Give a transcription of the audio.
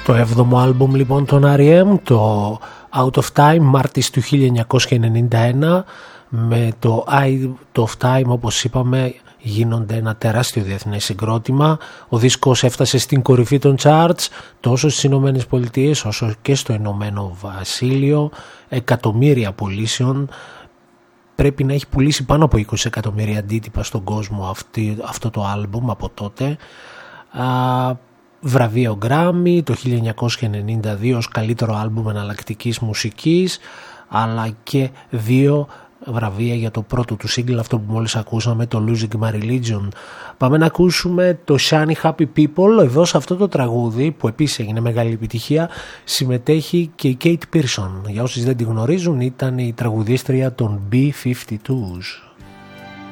Το 7ο άλμπουμ λοιπόν των R.E.M., το Out of Time, Μάρτης του 1991, με το Out of Time, όπως είπαμε, γίνονται ένα τεράστιο διεθνές συγκρότημα. Ο δίσκος έφτασε στην κορυφή των charts τόσο στις Ηνωμένες Πολιτείες όσο και στο Ηνωμένο Βασίλειο, εκατομμύρια πωλήσεων. Πρέπει να έχει πουλήσει πάνω από 20 εκατομμύρια αντίτυπα στον κόσμο αυτό το άλμπουμ από τότε. Βραβείο Grammy το 1992 ως καλύτερο άλμπουμ εναλλακτικής μουσικής, αλλά και 2 βραβεία για το πρώτο του single, αυτό που μόλις ακούσαμε, το Losing My Religion. Πάμε να ακούσουμε το Shiny Happy People. Εδώ σε αυτό το τραγούδι, που επίσης έγινε μεγάλη επιτυχία, συμμετέχει και η Kate Pearson. Για όσοι δεν τη γνωρίζουν, ήταν η τραγουδίστρια των B-52s.